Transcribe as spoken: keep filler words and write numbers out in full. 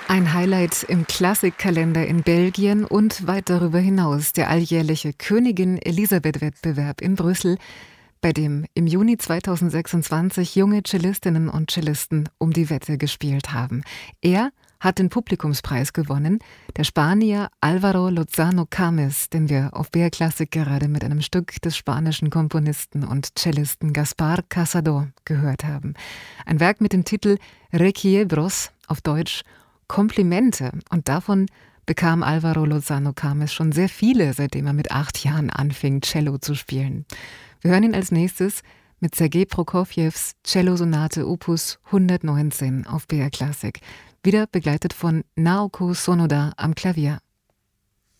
Ein Highlight im Klassikkalender in Belgien und weit darüber hinaus der alljährliche Königin-Elisabeth-Wettbewerb in Brüssel, bei dem im Juni zweitausendsechsundzwanzig junge Cellistinnen und Cellisten um die Wette gespielt haben. Er hat den Publikumspreis gewonnen, der Spanier Álvaro Lozano Cames, den wir auf B R Klassik gerade mit einem Stück des spanischen Komponisten und Cellisten Gaspar Casado gehört haben. Ein Werk mit dem Titel Requiebros, auf Deutsch Komplimente, und davon bekam Álvaro Lozano Cames schon sehr viele, seitdem er mit acht Jahren anfing, Cello zu spielen. Wir hören ihn als nächstes mit Sergei Prokofjews Cellosonate Opus hundertneunzehn auf B R Klassik, wieder begleitet von Naoko Sonoda am Klavier.